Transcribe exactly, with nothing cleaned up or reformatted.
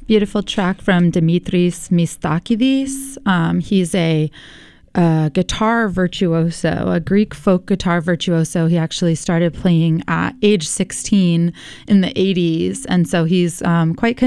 beautiful track from Dimitris Mistakidis. Um, he's a uh, guitar virtuoso, a Greek folk guitar virtuoso. He actually started playing at age sixteen in the eighties, and so he's um, quite